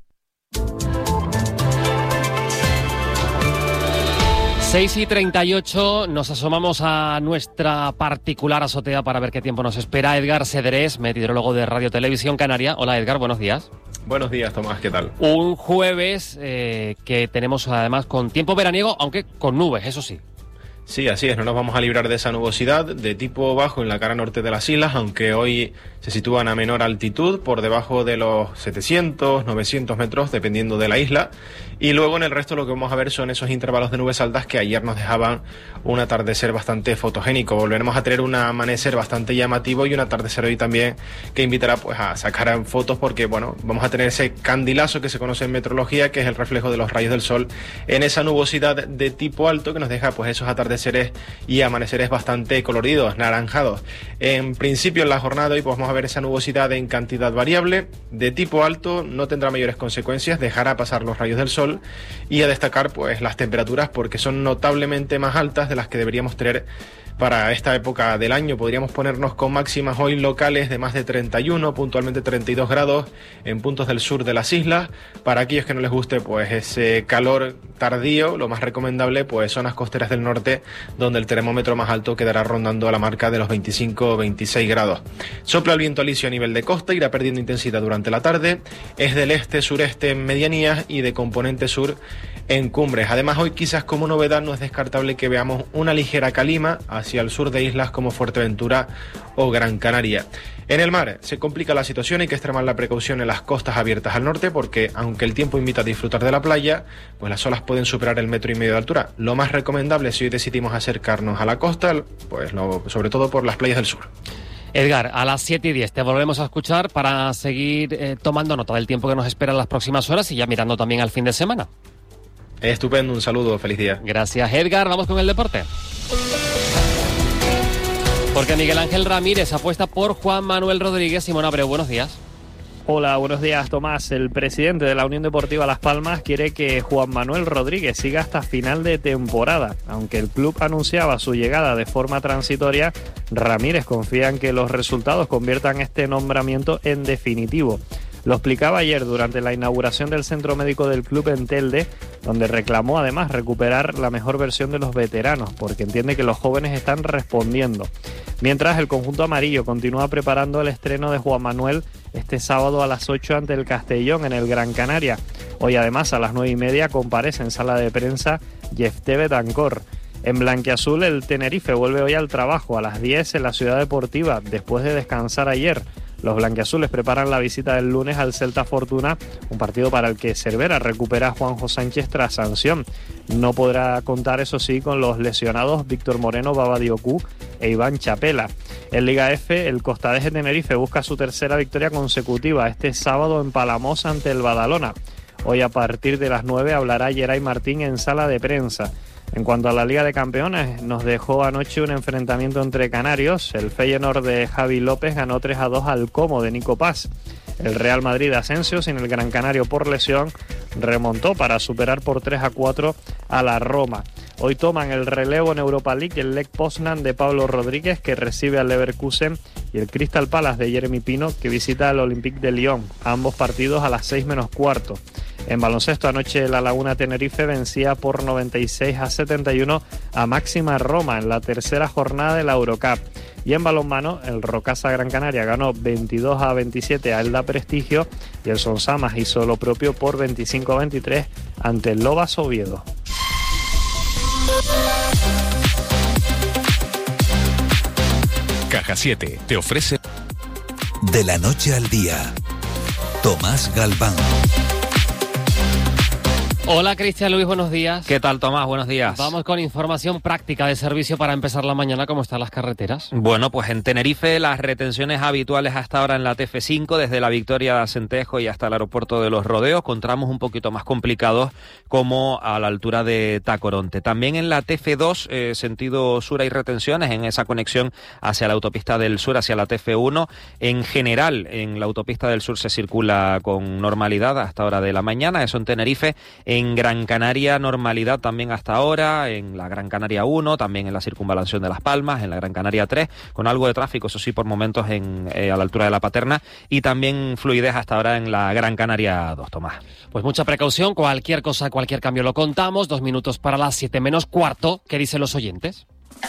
seis y treinta y ocho, nos asomamos a nuestra particular azotea para ver qué tiempo nos espera. Edgar Cedrés, meteorólogo de Radio Televisión Canaria. Hola Edgar, buenos días. Buenos días, Tomás, ¿qué tal? Un jueves eh, que tenemos además con tiempo veraniego, aunque con nubes, eso sí. Sí, así es, no nos vamos a librar de esa nubosidad de tipo bajo en la cara norte de las islas, aunque hoy se sitúan a menor altitud, por debajo de los setecientos, novecientos metros, dependiendo de la isla. Y luego en el resto lo que vamos a ver son esos intervalos de nubes altas que ayer nos dejaban un atardecer bastante fotogénico. Volveremos a tener un amanecer bastante llamativo y un atardecer hoy también que invitará pues a sacar fotos porque, bueno, vamos a tener ese candilazo que se conoce en meteorología, que es el reflejo de los rayos del sol en esa nubosidad de tipo alto que nos deja pues esos atardeceres y amaneceres bastante coloridos, naranjados. En principio en la jornada de hoy pues vamos a ver a ver esa nubosidad en cantidad variable, de tipo alto, no tendrá mayores consecuencias, dejará pasar los rayos del sol, y a destacar pues las temperaturas porque son notablemente más altas de las que deberíamos tener para esta época del año. Podríamos ponernos con máximas hoy locales de más de treinta y uno, puntualmente treinta y dos grados en puntos del sur de las islas. Para aquellos que no les guste pues ese calor tardío, lo más recomendable pues zonas costeras del norte, donde el termómetro más alto quedará rondando a la marca de los veinticinco o veintiséis grados. Sopla el viento alisio a nivel de costa, irá perdiendo intensidad durante la tarde, es del este-sureste en medianías y de componente sur en cumbres. Además, hoy quizás como novedad no es descartable que veamos una ligera calima hacia el sur de islas como Fuerteventura o Gran Canaria. En el mar se complica la situación, hay que extremar la precaución en las costas abiertas al norte porque aunque el tiempo invita a disfrutar de la playa, pues las olas pueden superar el metro y medio de altura. Lo más recomendable si hoy decidimos acercarnos a la costa, pues lo, sobre todo por las playas del sur. Edgar, a las siete y diez te volvemos a escuchar para seguir eh, tomando nota del tiempo que nos espera en las próximas horas y ya mirando también al fin de semana. Estupendo, un saludo, feliz día. Gracias, Edgar. Vamos con el deporte. Porque Miguel Ángel Ramírez apuesta por Juan Manuel Rodríguez. Simón Abreu, buenos días. Hola, buenos días, Tomás. El presidente de la Unión Deportiva Las Palmas quiere que Juan Manuel Rodríguez siga hasta final de temporada. Aunque el club anunciaba su llegada de forma transitoria, Ramírez confía en que los resultados conviertan este nombramiento en definitivo. Lo explicaba ayer durante la inauguración del centro médico del club en Telde, donde reclamó además recuperar la mejor versión de los veteranos, porque entiende que los jóvenes están respondiendo. Mientras el conjunto amarillo continúa preparando el estreno de Juan Manuel este sábado a las ocho ante el Castellón en el Gran Canaria. Hoy además a las nueve y media comparece en sala de prensa Jefté Betancor. En blanquiazul el Tenerife vuelve hoy al trabajo a las diez en la Ciudad Deportiva, después de descansar ayer. Los blanquiazules preparan la visita del lunes al Celta Fortuna, un partido para el que Cervera recupera a Juanjo Sánchez tras sanción. No podrá contar, eso sí, con los lesionados Víctor Moreno, Baba Diocú e Iván Chapela. En Liga F, el Costadés de Tenerife busca su tercera victoria consecutiva este sábado en Palamós ante el Badalona. Hoy a partir de las nueve hablará Geray Martín en sala de prensa. En cuanto a la Liga de Campeones, nos dejó anoche un enfrentamiento entre canarios. El Feyenoord de Javi López ganó tres a dos al Como de Nico Paz. El Real Madrid de Asensio, sin el Gran Canario por lesión, remontó para superar por tres a cuatro a la Roma. Hoy toman el relevo en Europa League el Lech Poznan de Pablo Rodríguez, que recibe al Leverkusen, y el Crystal Palace de Jeremy Pino, que visita al Olympique de Lyon. Ambos partidos a las seis menos cuarto. En baloncesto, anoche la Laguna Tenerife vencía por noventa y seis a setenta y uno a Máxima Roma en la tercera jornada de la Eurocup. Y en balonmano, el Rocasa Gran Canaria ganó veintidós a veintisiete a Elda Prestigio y el Sonsamas hizo lo propio por veinticinco a veintitrés ante el Lobas Oviedo. Caja siete te ofrece De la noche al día, Tomás Galván. Hola Cristian Luis, buenos días. ¿Qué tal, Tomás? Buenos días. Vamos con información práctica de servicio para empezar la mañana. ¿Cómo están las carreteras? Bueno, pues en Tenerife las retenciones habituales hasta ahora en la T F cinco, desde la Victoria de Acentejo y hasta el aeropuerto de Los Rodeos, con tramos un poquito más complicados como a la altura de Tacoronte. También en la T F dos, eh, sentido sur, hay retenciones en esa conexión hacia la autopista del sur, hacia la T F uno. En general, en la autopista del sur se circula con normalidad hasta hora de la mañana, eso en Tenerife. En Gran Canaria, normalidad también hasta ahora, en la Gran Canaria uno, también en la circunvalación de Las Palmas, en la Gran Canaria tres, con algo de tráfico, eso sí, por momentos en eh, a la altura de la Paterna, y también fluidez hasta ahora en la Gran Canaria dos, Tomás. Pues mucha precaución, cualquier cosa, cualquier cambio lo contamos. Dos minutos para las siete menos cuarto. ¿Qué dicen los oyentes?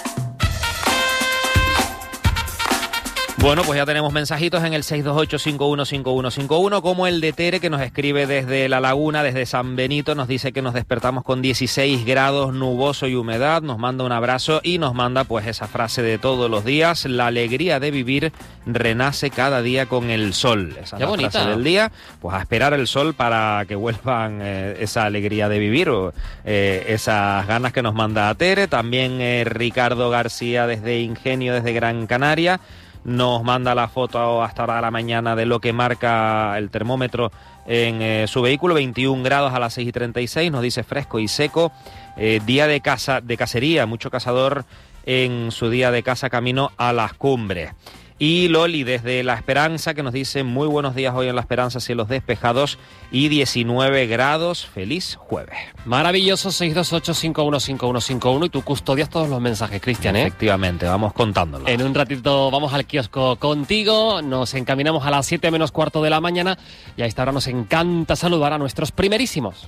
Bueno, pues ya tenemos mensajitos en el seis dos ocho, cinco uno cinco uno cinco uno, como el de Tere, que nos escribe desde La Laguna, desde San Benito. Nos dice que nos despertamos con dieciséis grados, nuboso y humedad. Nos manda un abrazo y nos manda pues esa frase de todos los días: la alegría de vivir renace cada día con el sol. Esa es la bonita frase del día. Pues a esperar el sol para que vuelvan eh, esa alegría de vivir, o eh, esas ganas que nos manda Tere. También eh, Ricardo García desde Ingenio, desde Gran Canaria, nos manda la foto hasta ahora de la mañana de lo que marca el termómetro en eh, su vehículo, veintiún grados a las seis y treinta y seis, nos dice fresco y seco, eh, día de caza, de cacería, mucho cazador en su día de caza camino a las cumbres. Y Loli desde La Esperanza, que nos dice muy buenos días hoy en La Esperanza, cielos despejados y diecinueve grados. Feliz jueves. Maravilloso. Seis dos ocho, cinco uno cinco uno cinco uno y tú custodias todos los mensajes, Cristian, ¿eh? Efectivamente, vamos contándolo. En un ratito vamos al kiosco contigo, nos encaminamos a las siete menos cuarto de la mañana y a esta hora nos encanta saludar a nuestros primerísimos.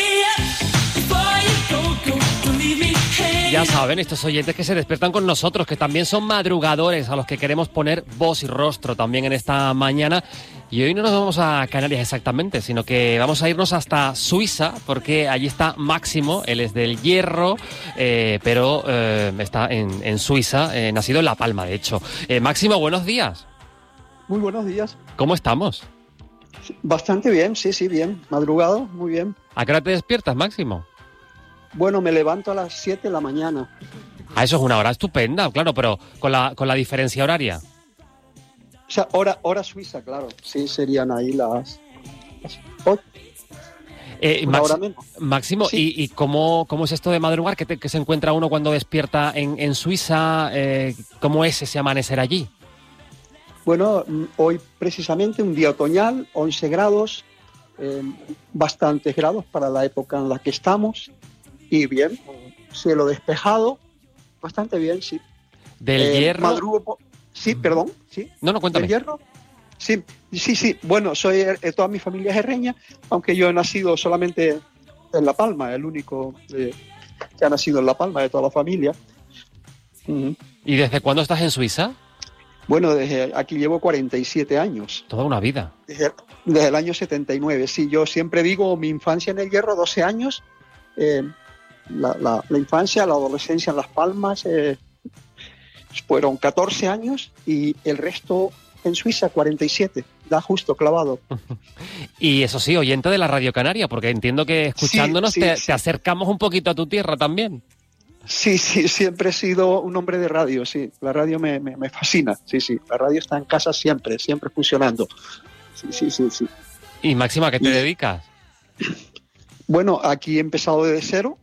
Ya saben, estos oyentes que se despiertan con nosotros, que también son madrugadores, a los que queremos poner voz y rostro también en esta mañana. Y hoy no nos vamos a Canarias exactamente, sino que vamos a irnos hasta Suiza, porque allí está Máximo, él es del Hierro, eh, pero eh, está en, en Suiza, eh, nacido en La Palma, de hecho. Eh, Máximo, buenos días. Muy buenos días. ¿Cómo estamos? Bastante bien, sí, sí, bien. Madrugado, muy bien. ¿A qué hora te despiertas, Máximo? Bueno, me levanto a las siete de la mañana. Ah, eso es una hora estupenda, claro, pero con la, con la diferencia horaria. O sea, hora, hora suiza, claro. Sí, serían ahí las... las ocho. Eh, una Max, hora menos. Máximo, Sí. ¿y, y cómo, cómo es esto de madrugar? ¿Qué, te- qué se encuentra uno cuando despierta en, en Suiza? Eh, ¿Cómo es ese amanecer allí? Bueno, mm, hoy precisamente un día otoñal, once grados, eh, bastantes grados para la época en la que estamos. Y bien, cielo despejado, bastante bien, sí. ¿Del Eh, Hierro? madrugo po- sí, perdón, sí. No, no, cuéntame. ¿Del Hierro? Sí, sí, sí. Bueno, soy eh, toda mi familia es herreña, aunque yo he nacido solamente en La Palma, el único eh, que ha nacido en La Palma de toda la familia. Ujú. ¿Y desde cuándo estás en Suiza? Bueno, desde aquí llevo cuarenta y siete años. Toda una vida. Desde, desde el año setenta y nueve. Sí, yo siempre digo mi infancia en el Hierro, doce años. Eh, la, la- la infancia, la adolescencia en Las Palmas eh, fueron catorce años y el resto en Suiza, cuarenta y siete. Da justo clavado. Y eso sí, oyente de la Radio Canaria, porque entiendo que escuchándonos Sí, sí, te, sí. te acercamos un poquito a tu tierra también. Sí, sí, siempre he sido un hombre de radio, sí. La radio me, me, me fascina, sí, sí. La radio está en casa siempre, siempre funcionando. Sí, sí, sí, sí. ¿Y Máxima, a qué te Y- dedicas? Bueno, aquí he empezado desde cero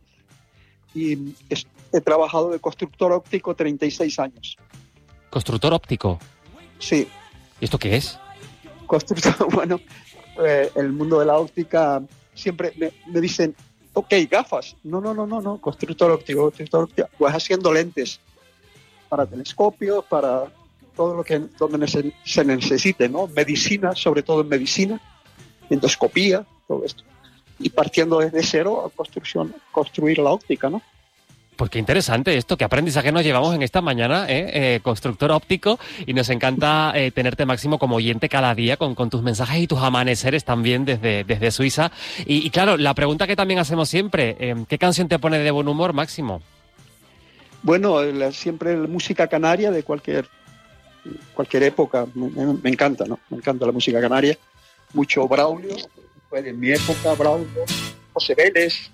y es- he trabajado de constructor óptico treinta y seis años. Constructor óptico. Sí. ¿Y esto qué es? Constructor, bueno, eh, el mundo de la óptica siempre me, me dicen, ok, gafas. No, no, no, no, no, constructor óptico, constructor óptico. Pues haciendo lentes para telescopios, para todo lo que donde se, se necesite, ¿no? Medicina, sobre todo en medicina, endoscopía, todo esto. Y partiendo desde cero a construcción, construir la óptica, ¿no? Pues qué interesante esto, qué aprendizaje nos llevamos en esta mañana, ¿eh? Eh, constructor óptico, y nos encanta eh, tenerte, Máximo, como oyente cada día con, con tus mensajes y tus amaneceres también desde, desde Suiza. Y, y claro, la pregunta que también hacemos siempre, eh, ¿qué canción te pone de buen humor, Máximo? Bueno, la- siempre la música canaria de cualquier cualquier época, me, me- me encanta, ¿no? Me encanta la música canaria. Mucho Braulio, fue de mi época, Braulio, José Vélez.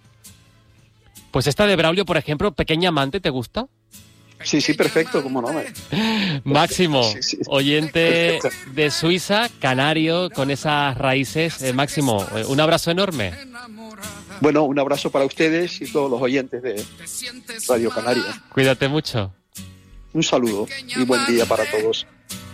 Pues esta de Braulio, por ejemplo, Pequeña Amante, ¿te gusta? Sí, sí, perfecto, cómo no. me- Máximo, Sí, sí. oyente Perfecto. de Suiza, canario, con esas raíces. Eh, Máximo, eh, un abrazo enorme. Bueno, un abrazo para ustedes y todos los oyentes de Radio Canaria. Cuídate mucho. Un saludo y buen día para todos.